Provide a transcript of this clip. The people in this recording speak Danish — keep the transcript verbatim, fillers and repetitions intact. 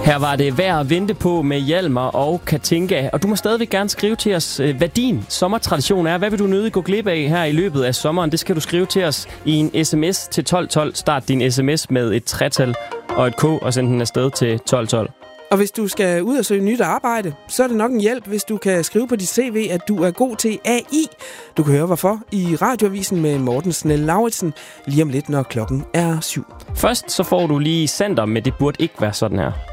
Her var det værd at vente på med Hjalmar og Katinka. Og du må stadigvæk gerne skrive til os, hvad din sommertradition er. Hvad vil du nødig gå glip af her i løbet af sommeren? Det skal du skrive til os i en sms til tolv tolv. Start din sms med et tretal og et k og send den afsted til tolv tolv. Og hvis du skal ud og søge nyt arbejde, så er det nok en hjælp, hvis du kan skrive på dit C V, at du er god til A I. Du kan høre hvorfor i Radioavisen med Morten Snell-Lauritsen lige om lidt, når klokken er syv. Først så får du lige Sander med Det burde ikke være sådan her.